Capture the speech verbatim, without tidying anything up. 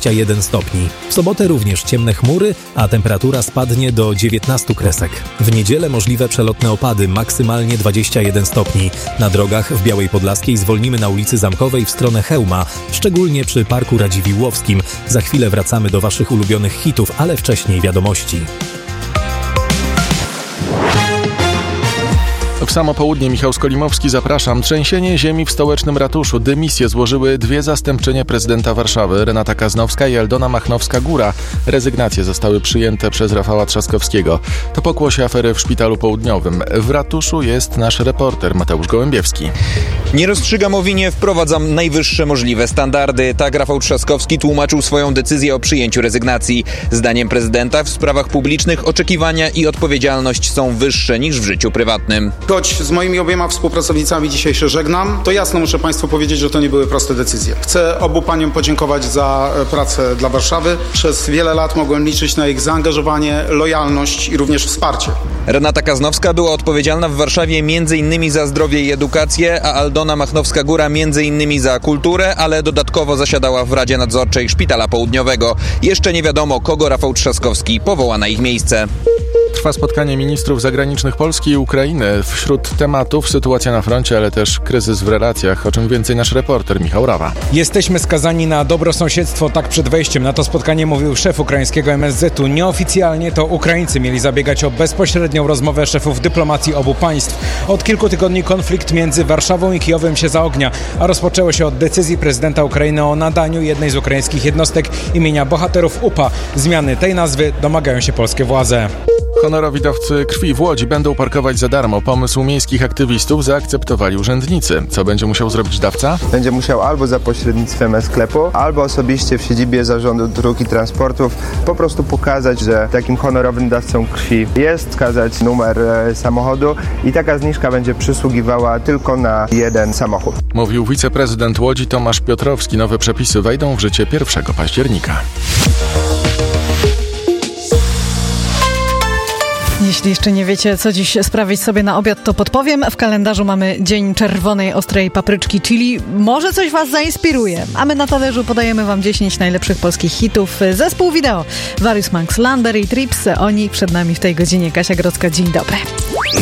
dwadzieścia jeden stopni. W sobotę również ciemne chmury, a temperatura spadnie do dziewiętnastu kresek. W niedzielę możliwe przelotne opady, maksymalnie dwadzieścia jeden stopni. Na drogach w Białej Podlaskiej zwolnimy na ulicy Zamkowej w stronę Chełma, szczególnie przy Parku Radziwiłłowskim. Za chwilę wracamy do Waszych ulubionych hitów, ale wcześniej wiadomości. W samo południe Michał Skolimowski, zapraszam. Trzęsienie ziemi w stołecznym ratuszu. Dymisję złożyły dwie zastępczynie prezydenta Warszawy, Renata Kaznowska i Aldona Machnowska-Góra. Rezygnacje zostały przyjęte przez Rafała Trzaskowskiego. To pokłosie afery w Szpitalu Południowym. W ratuszu jest nasz reporter Mateusz Gołębiewski. Nie rozstrzygam o winie, wprowadzam najwyższe możliwe standardy. Tak Rafał Trzaskowski tłumaczył swoją decyzję o przyjęciu rezygnacji. Zdaniem prezydenta w sprawach publicznych oczekiwania i odpowiedzialność są wyższe niż w życiu prywatnym. Choć z moimi obiema współpracownicami dzisiaj się żegnam, to jasno muszę Państwu powiedzieć, że to nie były proste decyzje. Chcę obu paniom podziękować za pracę dla Warszawy. Przez wiele lat mogłem liczyć na ich zaangażowanie, lojalność i również wsparcie. Renata Kaznowska była odpowiedzialna w Warszawie między innymi za zdrowie i edukację, a Aldona Machnowska-Góra między innymi za kulturę, ale dodatkowo zasiadała w Radzie Nadzorczej Szpitala Południowego. Jeszcze nie wiadomo, kogo Rafał Trzaskowski powoła na ich miejsce. Trwa spotkanie ministrów zagranicznych Polski i Ukrainy. Wśród tematów sytuacja na froncie, ale też kryzys w relacjach, o czym więcej nasz reporter Michał Rawa. Jesteśmy skazani na dobrosąsiedztwo, tak przed wejściem na to spotkanie mówił szef ukraińskiego M S Z u. Nieoficjalnie to Ukraińcy mieli zabiegać o bezpośrednią rozmowę szefów dyplomacji obu państw. Od kilku tygodni konflikt między Warszawą i Kijowem się zaognia, a rozpoczęło się od decyzji prezydenta Ukrainy o nadaniu jednej z ukraińskich jednostek imienia bohaterów U P A. Zmiany tej nazwy domagają się polskie władze. Honorowi dawcy krwi w Łodzi będą parkować za darmo. Pomysł miejskich aktywistów zaakceptowali urzędnicy. Co będzie musiał zrobić dawca? Będzie musiał albo za pośrednictwem sklepu, albo osobiście w siedzibie Zarządu Dróg i Transportów po prostu pokazać, że takim honorowym dawcą krwi jest, wskazać numer e, samochodu i taka zniżka będzie przysługiwała tylko na jeden samochód. Mówił wiceprezydent Łodzi Tomasz Piotrowski. Nowe przepisy wejdą w życie pierwszego października. Jeśli jeszcze nie wiecie, co dziś sprawić sobie na obiad, to podpowiem. W kalendarzu mamy Dzień Czerwonej Ostrej Papryczki, czyli może coś Was zainspiruje. A my na talerzu podajemy Wam dziesięć najlepszych polskich hitów. Zespół wideo Various Monks, Landberry i Trips. Oni przed nami w tej godzinie. Kasia Grodzka, dzień dobry.